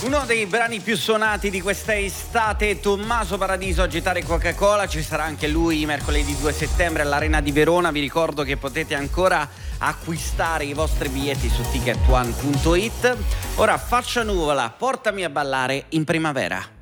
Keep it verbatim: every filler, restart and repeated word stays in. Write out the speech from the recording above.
Uno dei brani più suonati di questa estate, Tommaso Paradiso a agitare Coca-Cola. Ci sarà anche lui mercoledì due settembre all'Arena di Verona. Vi ricordo che potete ancora acquistare i vostri biglietti su ticket one punto it. Ora Faccia Nuvola, portami a ballare in primavera.